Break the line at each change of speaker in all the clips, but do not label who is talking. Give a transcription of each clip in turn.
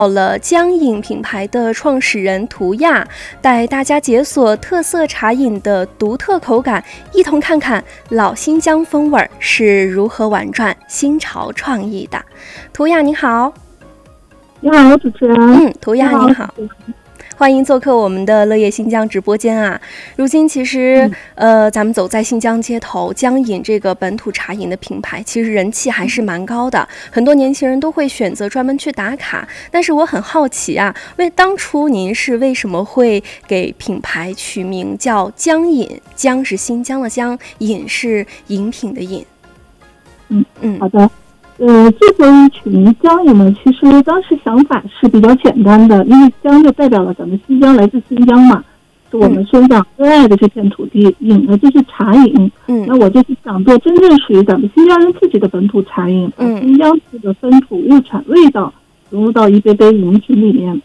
到了江饮品牌的创始人涂亚，带大家解锁特色茶饮的独特口感，一同看看老新疆风味是如何婉转新潮创意的。涂亚你好。
你好，主持人。
涂亚你好。欢迎做客我们的乐业新疆直播间啊！如今其实，咱们走在新疆街头，江饮这个本土茶饮的品牌，其实人气还是蛮高的，很多年轻人都会选择专门去打卡。但是我很好奇啊，当初您是为什么会给品牌取名叫江饮？江是新疆的江，饮是饮品的饮。
好的。之所以取名江饮呢，其实当时想法是比较简单的，因为江就代表了咱们新疆，来自新疆嘛，是我们生长热爱的这片土地。饮呢就是茶饮，那我就是想做真正属于咱们新疆人自己的本土茶饮，把新疆自己的风土物产味道融入到一杯杯饮品里面。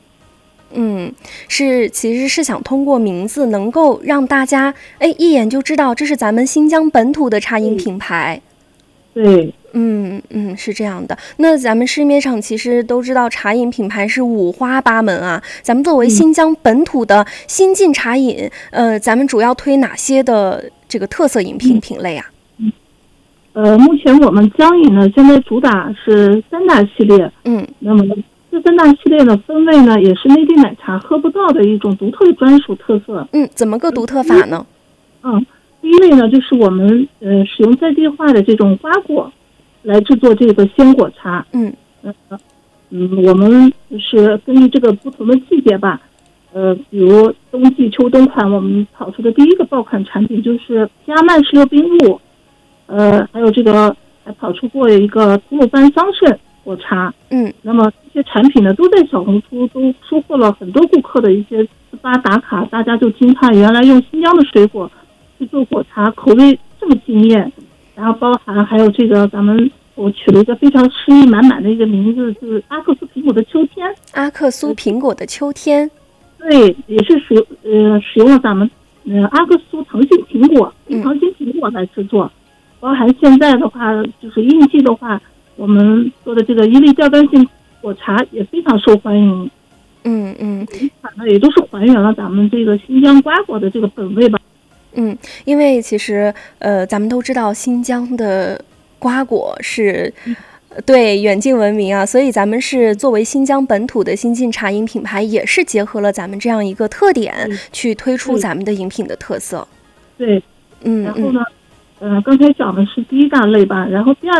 其实是想通过名字能够让大家一眼就知道这是咱们新疆本土的茶饮品牌。
对。
是这样的。那咱们市面上其实都知道茶饮品牌是五花八门啊，咱们作为新疆本土的新晋茶饮，咱们主要推哪些的这个特色饮品品类啊？
目前我们江饮呢，现在主打是3大系列。那么这3大系列的风味呢，也是内地奶茶喝不到的一种独特的专属特色。
怎么个独特法呢？
第一类呢，就是我们使用在地化的这种瓜果来制作这个鲜果茶。我们就是根据这个不同的季节吧，比如冬季秋冬款，我们跑出的第一个爆款产品就是加曼石榴冰露，还有这个还跑出过一个吐鲁番桑葚果茶。那么这些产品呢，都在小红书都收获了很多顾客的一些自发打卡，大家就惊叹原来用新疆的水果去做果茶，口味这么惊艳。然后包含还有这个我取了一个非常诗意满满的一个名字，就是阿克苏苹果的秋天。阿克苏苹果的秋天，对，也是使用了咱们阿克苏糖心苹果来制作。包含现在的话，就是应季的话，我们做的这个伊利吊干性果茶也非常受欢迎。也都是还原了咱们这个新疆瓜果的这个本味吧。
因为其实咱们都知道新疆的瓜果是对远近闻名啊，所以咱们是作为新疆本土的新晋茶饮品牌，也是结合了咱们这样一个特点去推出咱们的饮品的特色。
对。然后呢，刚才讲的是第一大类吧，然后第二